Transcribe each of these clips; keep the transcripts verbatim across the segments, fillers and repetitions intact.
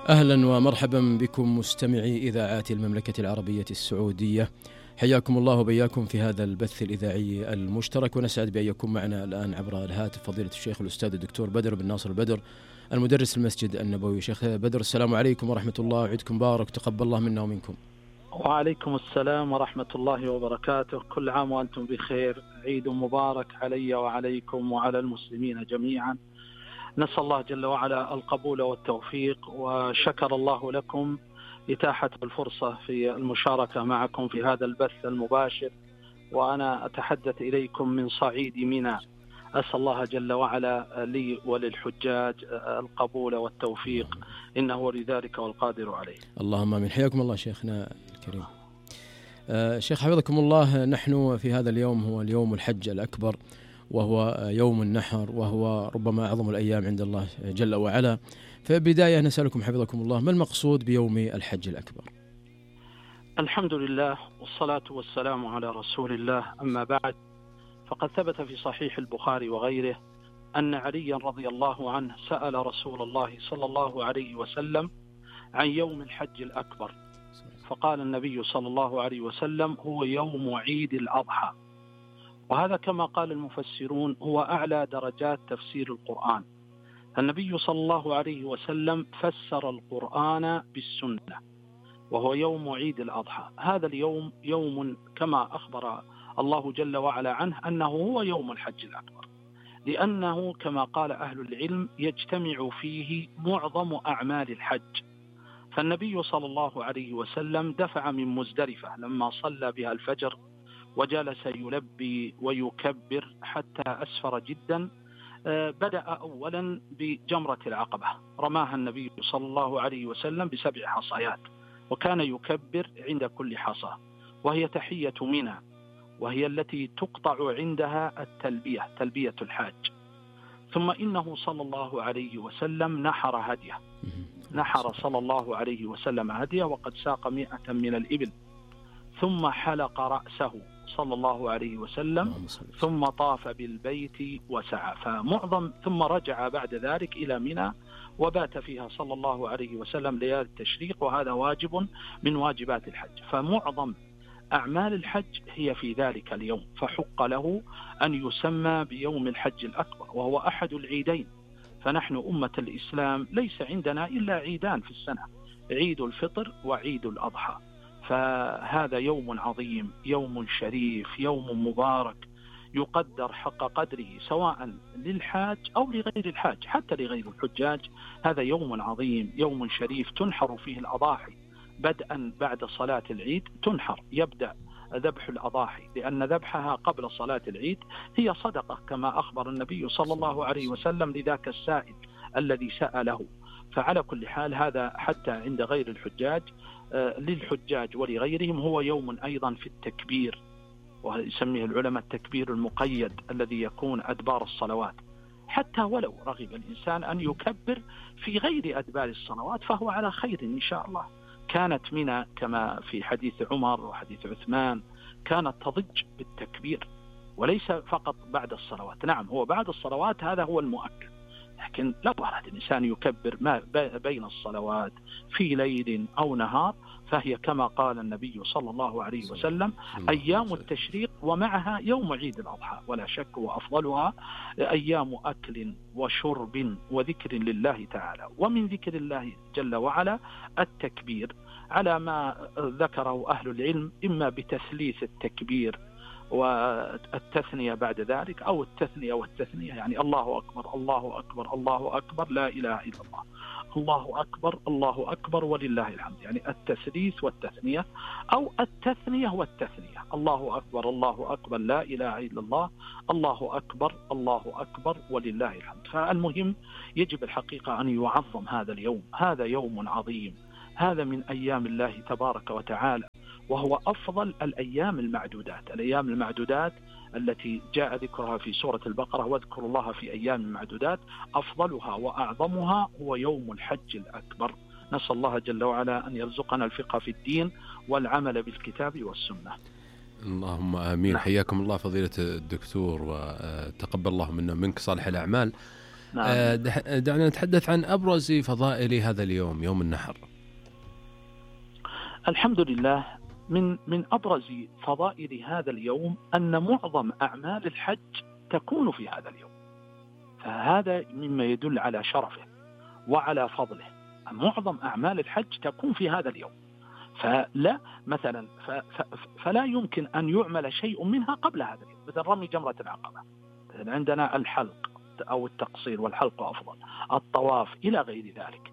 أهلا ومرحبا بكم مستمعي إذاعات المملكة العربية السعودية، حياكم الله وبياكم في هذا البث الإذاعي المشترك، ونسعد بأن يكون معنا الآن عبر الهاتف فضيلة الشيخ الأستاذ الدكتور بدر بن ناصر البدر، المدرس المسجد النبوي. شيخ بدر، السلام عليكم ورحمة الله، وعيدكم مبارك، تقبل الله منا ومنكم. وعليكم السلام ورحمة الله وبركاته، كل عام وأنتم بخير، عيد مبارك علي وعليكم وعلى المسلمين جميعا. نسأل الله جل وعلا القبول والتوفيق، وشكر الله لكم إتاحة الفرصة في المشاركة معكم في هذا البث المباشر، وأنا أتحدث إليكم من صعيد منى. أسأل الله جل وعلا لي وللحجاج القبول والتوفيق، إنه ولي ذلك والقادر عليه. اللهم آمين. حياكم الله شيخنا الكريم. آه شيخ حفظكم الله، نحن في هذا اليوم هو اليوم الحج الأكبر، وهو يوم النحر، وهو ربما أعظم الأيام عند الله جل وعلا. فبداية نسألكم حفظكم الله، ما المقصود بيوم الحج الأكبر؟ الحمد لله والصلاة والسلام على رسول الله، أما بعد، فقد ثبت في صحيح البخاري وغيره أن عليا رضي الله عنه سأل رسول الله صلى الله عليه وسلم عن يوم الحج الأكبر، فقال النبي صلى الله عليه وسلم: هو يوم عيد الأضحى. وهذا كما قال المفسرون هو أعلى درجات تفسير القرآن. النبي صلى الله عليه وسلم فسر القرآن بالسنة، وهو يوم عيد الأضحى. هذا اليوم يوم كما أخبر الله جل وعلا عنه أنه هو يوم الحج الأكبر، لأنه كما قال أهل العلم يجتمع فيه معظم أعمال الحج. فالنبي صلى الله عليه وسلم دفع من مزدلفة لما صلى بها الفجر، وجلس يلبي ويكبر حتى أسفر جدا. بدأ أولا بجمرة العقبة، رماها النبي صلى الله عليه وسلم بسبع حصيات، وكان يكبر عند كل حصى، وهي تحية منى، وهي التي تقطع عندها التلبية، تلبية الحاج. ثم إنه صلى الله عليه وسلم نحر هديه، نحر صلى الله عليه وسلم هديه، وقد ساق مئة من الإبل. ثم حلق رأسه صلى الله عليه وسلم، ثم طاف بالبيت وسعى، فمعظم ثم رجع بعد ذلك إلى منى، وبات فيها صلى الله عليه وسلم ليالي التشريق، وهذا واجب من واجبات الحج. فمعظم أعمال الحج هي في ذلك اليوم، فحق له أن يسمى بيوم الحج الأكبر، وهو أحد العيدين. فنحن أمة الإسلام ليس عندنا إلا عيدان في السنة، عيد الفطر وعيد الأضحى. فهذا يوم عظيم، يوم شريف، يوم مبارك، يقدر حق قدره سواء للحاج أو لغير الحاج، حتى لغير الحجاج. هذا يوم عظيم، يوم شريف، تنحر فيه الأضاحي بدءا بعد صلاة العيد. تنحر، يبدأ ذبح الأضاحي، لأن ذبحها قبل صلاة العيد هي صدقة كما أخبر النبي صلى الله عليه وسلم لذاك السائل الذي سأله. فعلى كل حال هذا حتى عند غير الحجاج، للحجاج ولغيرهم هو يوم أيضا في التكبير، ويسميه العلماء التكبير المقيد الذي يكون أدبار الصلوات. حتى ولو رغب الإنسان أن يكبر في غير أدبار الصلوات فهو على خير إن شاء الله. كانت منى كما في حديث عمر وحديث عثمان كانت تضج بالتكبير، وليس فقط بعد الصلوات. نعم، هو بعد الصلوات هذا هو المؤكد، لكن لو أراد الإنسان يكبر ما بين الصلوات في ليل أو نهار فهي كما قال النبي صلى الله عليه وسلم أيام التشريق ومعها يوم عيد الأضحى، ولا شك وأفضلها أيام أكل وشرب وذكر لله تعالى. ومن ذكر الله جل وعلا التكبير، على ما ذكره أهل العلم، إما بتثليث التكبير والتثنية بعد ذلك، أو التثنية والتثنية، يعني الله أكبر الله أكبر الله أكبر لا إله إلا الله، الله أكبر الله أكبر ولله الحمد، يعني التثليث والتثنية، أو التثنية والتثنية، الله أكبر الله أكبر لا إله إلا الله، الله أكبر الله أكبر ولله الحمد. فالمهم يجب الحقيقة أن يعظم هذا اليوم، هذا يوم عظيم، هذا من أيام الله تبارك وتعالى، وهو أفضل الأيام المعدودات. الأيام المعدودات التي جاء ذكرها في سورة البقرة، واذكروا الله في أيام معدودات، أفضلها وأعظمها هو يوم الحج الأكبر. نسأل الله جل وعلا أن يرزقنا الفقه في الدين والعمل بالكتاب والسنة. اللهم آمين. نعم. حياكم الله فضيلة الدكتور، وتقبل الله منا منك صالح الأعمال. نعم. آه دعنا نتحدث عن أبرز فضائل هذا اليوم، يوم النحر. الحمد لله، من من أبرز فضائل هذا اليوم أن معظم أعمال الحج تكون في هذا اليوم، فهذا مما يدل على شرفه وعلى فضله. معظم أعمال الحج تكون في هذا اليوم، فلا مثلا فلا يمكن أن يعمل شيء منها قبل هذا اليوم، مثل رمي جمرة العقبة، عندنا الحلق أو التقصير، والحلق أفضل، الطواف إلى غير ذلك.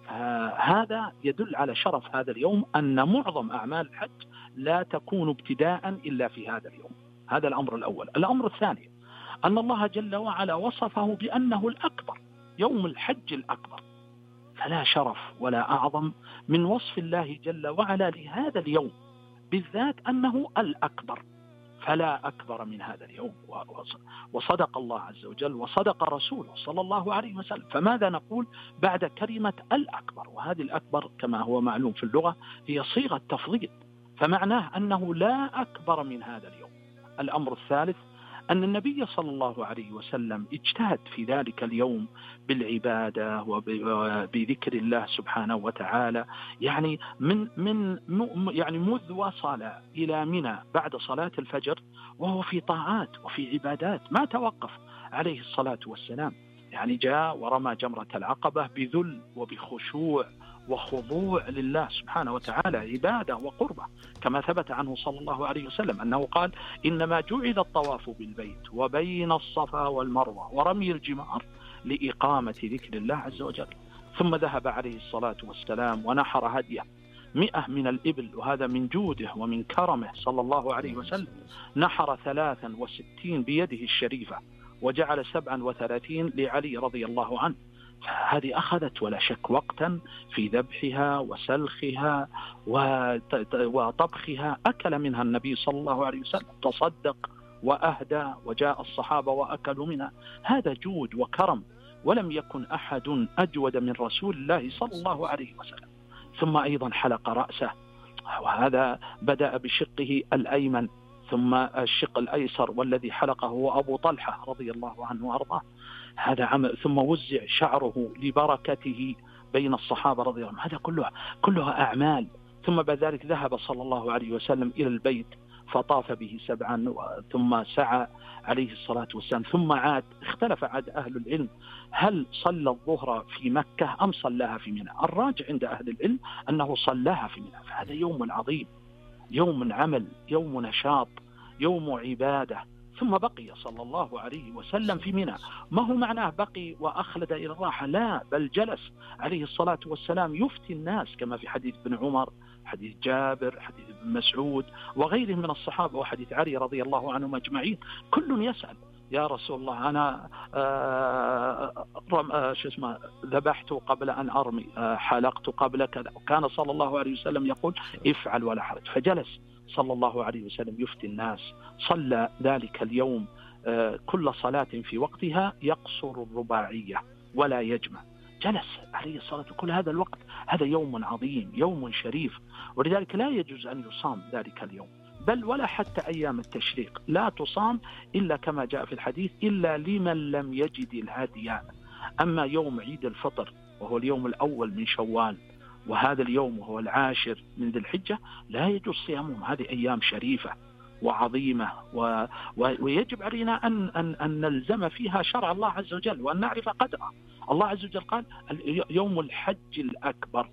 هذا يدل على شرف هذا اليوم، أن معظم أعمال الحج لا تكون ابتداء إلا في هذا اليوم. هذا الأمر الأول. الأمر الثاني أن الله جل وعلا وصفه بأنه الأكبر، يوم الحج الأكبر، فلا شرف ولا أعظم من وصف الله جل وعلا لهذا اليوم بالذات أنه الأكبر، فلا أكبر من هذا اليوم. وصدق الله عز وجل وصدق رسوله صلى الله عليه وسلم. فماذا نقول بعد كلمة الأكبر؟ وهذه الأكبر كما هو معلوم في اللغة هي صيغة تفضيل، فمعناه أنه لا أكبر من هذا اليوم. الأمر الثالث أن النبي صلى الله عليه وسلم اجتهد في ذلك اليوم بالعبادة وبذكر الله سبحانه وتعالى، يعني من من يعني منذ وصل إلى منى بعد صلاة الفجر وهو في طاعات وفي عبادات، ما توقف عليه الصلاة والسلام. يعني جاء ورمى جمرة العقبة بذل وبخشوع وخضوع لله سبحانه وتعالى، عبادة وقربة، كما ثبت عنه صلى الله عليه وسلم أنه قال: إنما جعل الطواف بالبيت وبين الصفا والمروة ورمي الجمار لإقامة ذكر الله عز وجل. ثم ذهب عليه الصلاة والسلام ونحر هديه مئة من الإبل، وهذا من جوده ومن كرمه صلى الله عليه وسلم. نحر ثلاثا وستين بيده الشريفة، وجعل سبعا وثلاثين لعلي رضي الله عنه. هذه أخذت ولا شك وقتا في ذبحها وسلخها وطبخها. أكل منها النبي صلى الله عليه وسلم، تصدق وأهدى، وجاء الصحابة وأكلوا منها. هذا جود وكرم، ولم يكن أحد أجود من رسول الله صلى الله عليه وسلم. ثم أيضا حلق رأسه، وهذا بدأ بشقه الأيمن ثم الشق الأيسر، والذي حلقه هو أبو طلحة رضي الله عنه وأرضاه. هذا عمل. ثم وزع شعره لبركته بين الصحابة رضي الله عنهم. هذا كلها كلها أعمال. ثم بعد ذلك ذهب صلى الله عليه وسلم إلى البيت فطاف به سبعا، ثم سعى عليه الصلاة والسلام، ثم عاد. اختلف عاد أهل العلم هل صلى الظهر في مكة أم صلاها في منى. الراجع عند أهل العلم أنه صلاها في منى. فهذا يوم عظيم، يوم عمل، يوم نشاط، يوم عبادة. ثم بقي صلى الله عليه وسلم في منى. ما هو معناه بقي وأخلد إلى الراحة، لا، بل جلس عليه الصلاة والسلام يفتي الناس، كما في حديث ابن عمر، حديث جابر، حديث ابن مسعود وغيرهم من الصحابة، وحديث علي رضي الله عنهم أجمعين. كل يسأل: يا رسول الله، أنا آه آه شو اسمه ذبحت قبل أن أرمي، آه حلقت قبل كذا. وكان صلى الله عليه وسلم يقول: افعل ولا حرج. فجلس صلى الله عليه وسلم يفتي الناس. صلى ذلك اليوم آه كل صلاة في وقتها، يقصر الرباعية ولا يجمع. جلس عليه الصلاة كل هذا الوقت. هذا يوم عظيم، يوم شريف، ولذلك لا يجوز أن يصام ذلك اليوم، بل ولا حتى أيام التشريق لا تصام إلا كما جاء في الحديث إلا لمن لم يجد الهدي. أما يوم عيد الفطر وهو اليوم الأول من شوال، وهذا اليوم وهو العاشر من ذي الحجة، لا يجوز صيامهم. هذه أيام شريفة وعظيمة، و... و... ويجب علينا أن... أن... أن نلزم فيها شرع الله عز وجل، وأن نعرف قدره. الله عز وجل قال: يوم الحج الأكبر.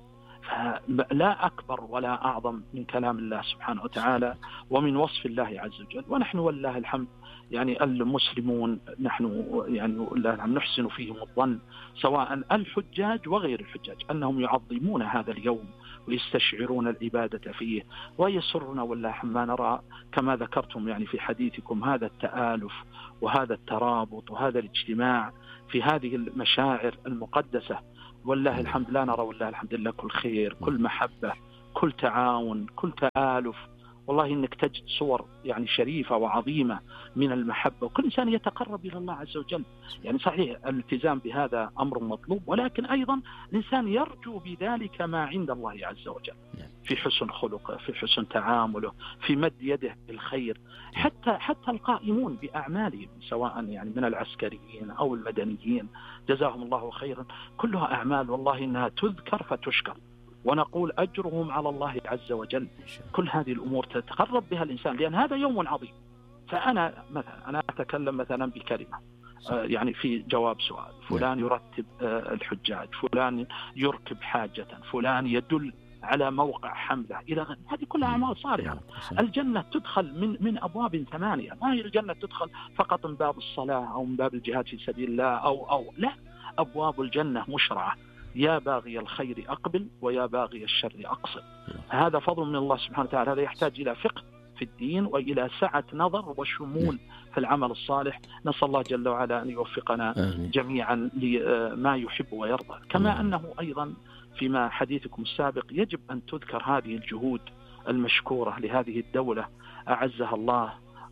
فلا أكبر ولا أعظم من كلام الله سبحانه وتعالى ومن وصف الله عز وجل. ونحن والله الحمد يعني المسلمون نحن يعني والله الحمد نحسن فيهم الظن، سواء الحجاج وغير الحجاج، أنهم يعظمون هذا اليوم ويستشعرون العبادة فيه. ويسرنا والله ما نرى كما ذكرتم يعني في حديثكم هذا التآلف وهذا الترابط وهذا الاجتماع في هذه المشاعر المقدسة. والله الحمد لا نرى والله الحمد لله كل خير، كل محبة، كل تعاون، كل تآلف. والله إنك تجد صور يعني شريفة وعظيمة من المحبة، وكل إنسان يتقرب إلى الله عز وجل. يعني صحيح الالتزام بهذا أمر مطلوب، ولكن أيضا الإنسان يرجو بذلك ما عند الله عز وجل في حسن خلقه، في حسن تعامله، في مد يده بالخير. حتى حتى القائمون بأعمالهم سواء يعني من العسكريين أو المدنيين جزاهم الله خيرا، كلها أعمال والله إنها تذكر فتشكر، ونقول أجرهم على الله عز وجل. كل هذه الأمور تتقرب بها الإنسان، لأن هذا يوم عظيم. فأنا مثلا أنا أتكلم مثلا بكلمة آه يعني في جواب سؤال، فلان يرتب آه الحجاج، فلان يركب حاجة، فلان يدل على موقع حملة، إلى غير هذه كلها أعمال صالحة. الجنة تدخل من من أبواب ثمانية، ما هي الجنة تدخل فقط من باب الصلاة أو من باب الجهاد في سبيل الله أو أو لا، أبواب الجنة مشرعة، يا باغي الخير أقبل ويا باغي الشر أقصر. هذا فضل من الله سبحانه وتعالى، هذا يحتاج إلى فقه في الدين وإلى سعة نظر وشمول في العمل الصالح. نسأل الله جل وعلا أن يوفقنا جميعا لما يحب ويرضى. كما أنه أيضا فيما حديثكم السابق يجب أن تذكر هذه الجهود المشكورة لهذه الدولة أعزها الله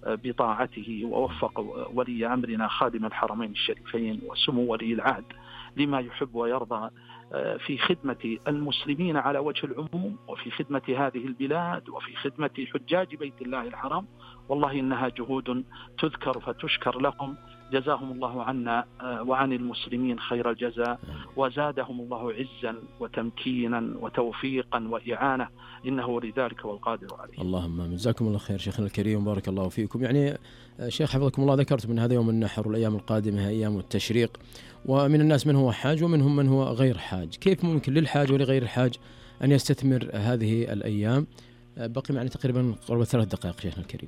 بطاعته، ووفق ولي أمرنا خادم الحرمين الشريفين وسمو ولي العهد لما يحب ويرضى في خدمة المسلمين على وجه العموم، وفي خدمة هذه البلاد، وفي خدمة حجاج بيت الله الحرام. والله إنها جهود تذكر فتشكر لهم، جزاهم الله عنا وعن المسلمين خير الجزاء، وزادهم الله عزا وتمكينا وتوفيقا وإعانة، إنه لذلك والقادر عليه. اللهم جزاكم الله خير شيخنا الكريم، بارك الله فيكم. يعني شيخ حفظكم الله، ذكرت من هذا يوم النحر والأيام القادمة أيام التشريق، ومن الناس من هو حاج ومنهم من هو غير حاج. كيف ممكن للحاج ولغير الحاج أن يستثمر هذه الأيام؟ بقي معنا تقريبا قرابة ثلاث دقائق شيخنا الكريم.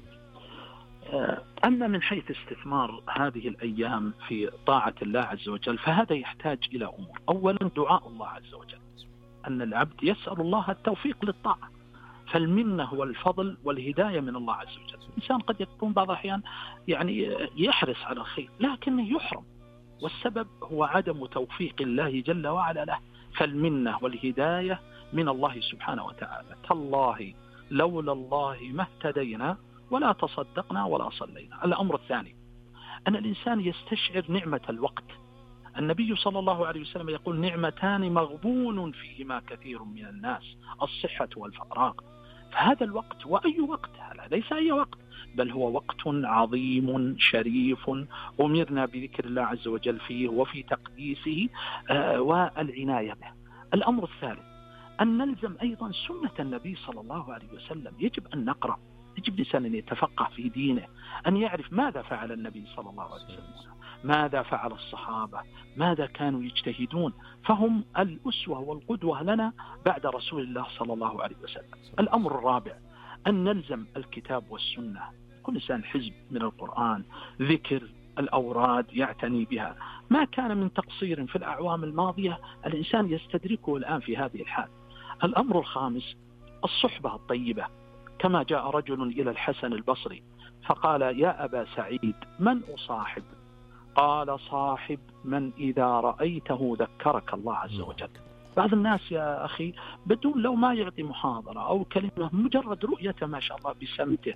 أما من حيث استثمار هذه الأيام في طاعة الله عز وجل، فهذا يحتاج إلى أمور. أولا دعاء الله عز وجل، أن العبد يسأل الله التوفيق للطاعة، فالمنة والفضل والهداية من الله عز وجل. الإنسان قد يكون بعض الأحيان يعني يحرص على الخير لكنه يحرم، والسبب هو عدم توفيق الله جل وعلا له. فالمنة والهداية من الله سبحانه وتعالى. تالله لولا الله ما اهتدينا ولا تصدقنا ولا صلينا. الأمر الثاني أن الإنسان يستشعر نعمة الوقت. النبي صلى الله عليه وسلم يقول نعمتان مغبون فيهما كثير من الناس، الصحة والفراغ. فهذا الوقت، وأي وقت هذا، ليس أي وقت، بل هو وقت عظيم شريف أمرنا بذكر الله عز وجل فيه وفي تقديسه آه والعناية به. الأمر الثالث أن نلزم أيضا سنة النبي صلى الله عليه وسلم. يجب أن نقرأ، يجب الإنسان أن يتفقه في دينه، أن يعرف ماذا فعل النبي صلى الله عليه وسلم، ماذا فعل الصحابة، ماذا كانوا يجتهدون، فهم الأسوة والقدوة لنا بعد رسول الله صلى الله عليه وسلم. الأمر الرابع أن نلزم الكتاب والسنة. كل إنسان حزب من القرآن، ذكر الأوراد يعتني بها. ما كان من تقصير في الأعوام الماضية الإنسان يستدركه الآن في هذه الحال. الأمر الخامس الصحبة الطيبة. كما جاء رجل إلى الحسن البصري فقال يا أبا سعيد من أصاحب؟ قال صاحب من إذا رأيته ذكرك الله عز وجل. بعض الناس يا أخي بدون لو ما يعطي محاضرة أو كلمة، مجرد رؤيته ما شاء الله بسمته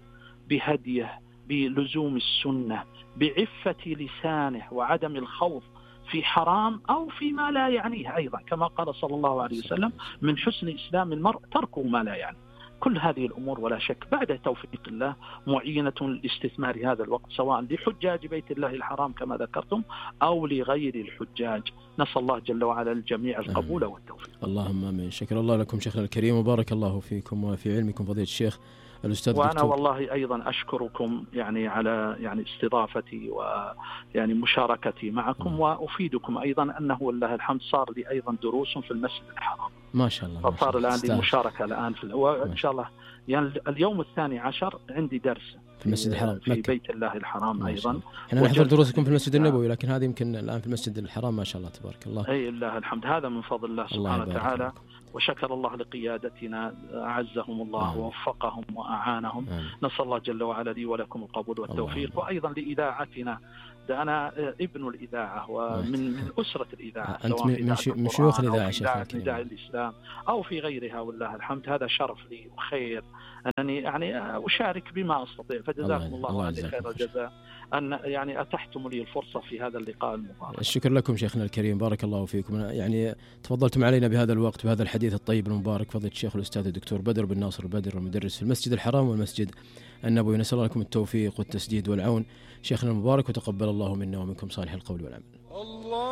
بهديه بلزوم السنة بعفة لسانه وعدم الخوض في حرام أو في ما لا يعنيه، أيضا كما قال صلى الله عليه وسلم من حسن إسلام المرء تركه ما لا يعني. كل هذه الأمور ولا شك بعد توفيق الله معينة لاستثمار هذا الوقت، سواء لحجاج بيت الله الحرام كما ذكرتم أو لغير الحجاج. نسأل الله جل وعلا الجميع القبول والتوفيق. اللهم آمين. شكر الله لكم شيخنا الكريم، وبارك الله فيكم وفي علمكم فضيلة الشيخ الأستاذ وأنا دكتور. والله أيضا أشكركم يعني على يعني استضافتي ويعني مشاركتي معكم، م. وأفيدكم أيضا أنه والله الحمد صار لي أيضا دروس في المسجد الحرام ما شاء الله. فصار الآن لي مشاركة الآن في وإن شاء الله يعني اليوم الثاني عشر عندي درس في المسجد الحرام في مكة. بيت الله الحرام أيضا. احنا نحضر دروسكم في المسجد النبوي، لكن هذه يمكن الآن في المسجد الحرام. ما شاء الله تبارك الله. أي الله الحمد، هذا من فضل الله سبحانه وتعالى. وشكر الله لقيادتنا أعزهم الله ووفقهم وأعانهم. نسأل الله جل وعلا لي ولكم القبول والتوفيق، وأيضا لإذاعتنا الشدة. أنا ابن الإذاعة ومن من أسرة الإذاعة، أنت من, من شيوخ الإذاعة شيخنا الكريم، إذاعة الإسلام أو في غيرها والله الحمد. هذا شرف لي وخير أنني يعني أشارك بما أستطيع، فجزاكم الله, الله عني خير الجزاء أن يعني أتحتم لي الفرصة في هذا اللقاء المبارك. الشكر لكم شيخنا الكريم، بارك الله فيكم. يعني تفضلتم علينا بهذا الوقت بهذا الحديث الطيب المبارك، فضيلة الشيخ الأستاذ الدكتور بدر بن ناصر البدر، المدرس في المسجد الحرام والمسجد النبوي. نسأل الله لكم التوفيق والتسديد والعون شيخنا المبارك، وتقبل الله منا ومنكم صالح القول والعمل.